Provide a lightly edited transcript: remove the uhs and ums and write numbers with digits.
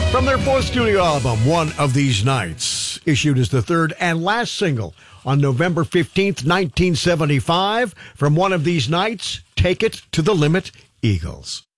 From their fourth studio album, One of These Nights, issued as the third and last single on November 15th, 1975. From One of These Nights, Take It to the Limit, Eagles.